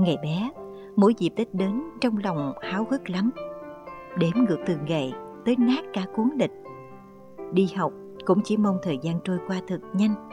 Ngày bé, mỗi dịp Tết đến trong lòng háo hức lắm, đếm ngược từng ngày tới nát cả cuốn lịch. Đi học cũng chỉ mong thời gian trôi qua thật nhanh,